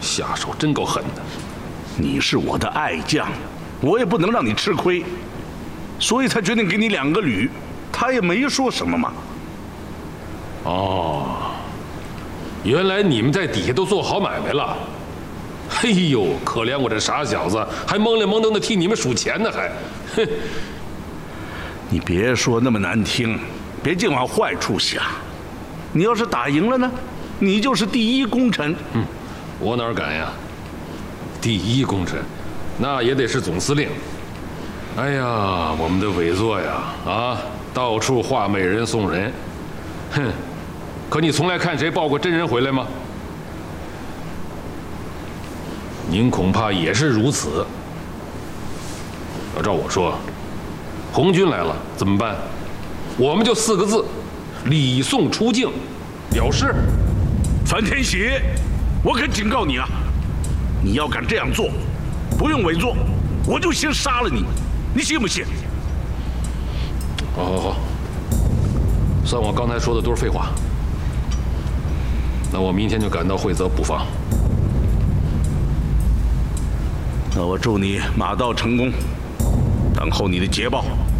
下手真够狠的。 你是我的爱将，我也不能让你吃亏，所以才决定给你2个旅。他也没说什么嘛。 哦，原来你们在底下都做好买卖了。哎呦，可怜我这傻小子，还懵里懵懂的替你们数钱呢，还。哼！ 你别说那么难听，别净往坏处想。你要是打赢了呢，你就是第1功臣。 我哪敢呀？第1功臣，那也得是总司令。哎呀，我们的委座呀，啊，到处画美人送人。哼！可你从来看谁抱过真人回来吗？您恐怕也是如此。要照我说，红军来了怎么办？我们就4个字：礼送出境，了事。 樊天喜，我可警告你啊！你要敢这样做，不用委座，我就先杀了你，你信不信？ 好，算我刚才说的都是废话。那我明天就赶到惠泽布防。 那我祝你马到成功，等候你的捷报。